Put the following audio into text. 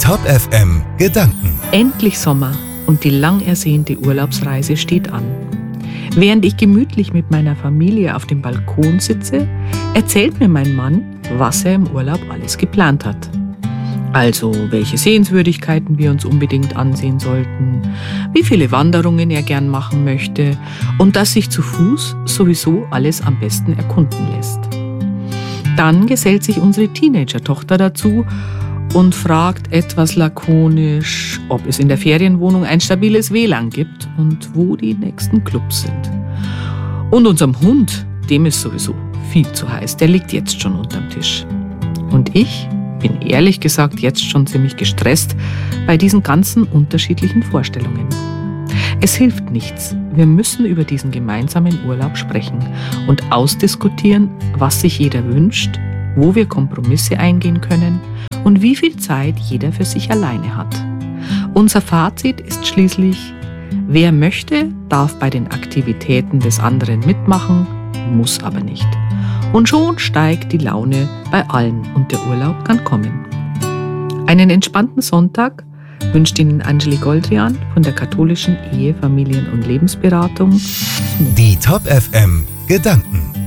Top FM Gedanken. Endlich Sommer und die lang ersehnte Urlaubsreise steht an. Während ich gemütlich mit meiner Familie auf dem Balkon sitze, erzählt mir mein Mann, was er im Urlaub alles geplant hat. Also, welche Sehenswürdigkeiten wir uns unbedingt ansehen sollten, wie viele Wanderungen er gern machen möchte und dass sich zu Fuß sowieso alles am besten erkunden lässt. Dann gesellt sich unsere Teenager-Tochter dazu und fragt etwas lakonisch, ob es in der Ferienwohnung ein stabiles WLAN gibt und wo die nächsten Clubs sind. Und unserem Hund, dem ist sowieso viel zu heiß, der liegt jetzt schon unterm Tisch. Und ich bin ehrlich gesagt jetzt schon ziemlich gestresst bei diesen ganzen unterschiedlichen Vorstellungen. Es hilft nichts. Wir müssen über diesen gemeinsamen Urlaub sprechen und ausdiskutieren, was sich jeder wünscht, wo wir Kompromisse eingehen können und wie viel Zeit jeder für sich alleine hat. Unser Fazit ist schließlich: Wer möchte, darf bei den Aktivitäten des anderen mitmachen, muss aber nicht. Und schon steigt die Laune bei allen und der Urlaub kann kommen. Einen entspannten Sonntag wünscht Ihnen Anjeli Goldrian von der katholischen Ehe-, Familien- und Lebensberatung. Die Top FM Gedanken.